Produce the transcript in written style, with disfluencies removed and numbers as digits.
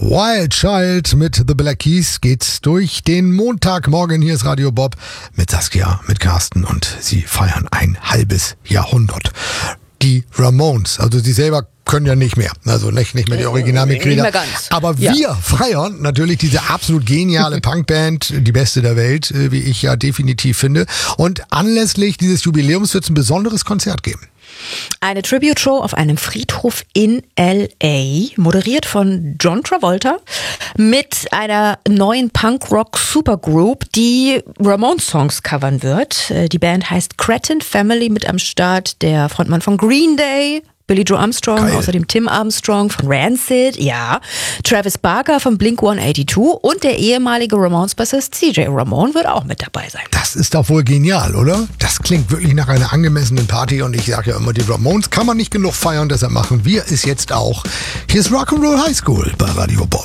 Wild Child mit The Black Keys geht's durch den Montagmorgen. Hier ist Radio Bob mit Saskia, mit Carsten und sie feiern ein halbes Jahrhundert. Die Ramones, also sie selber können ja nicht mehr, also nicht mehr die Originalmitglieder. Aber wir feiern natürlich diese absolut geniale Punkband, die beste der Welt, wie ich ja definitiv finde. Und anlässlich dieses Jubiläums wird es ein besonderes Konzert geben. Eine Tribute-Show auf einem Friedhof in L.A., moderiert von John Travolta, mit einer neuen Punk-Rock-Supergroup, die Ramones-Songs covern wird. Die Band heißt Cretin Family, mit am Start der Frontmann von Green Day, Billie Joe Armstrong, geil. Außerdem Tim Armstrong von Rancid, ja, Travis Barker von Blink-182 und der ehemalige Ramones-Bassist CJ Ramone wird auch mit dabei sein. Das ist doch wohl genial, oder? Das klingt wirklich nach einer angemessenen Party und ich sage ja immer, die Ramones kann man nicht genug feiern, deshalb machen wir es jetzt auch. Hier ist Rock'n'Roll High School bei Radio Bob.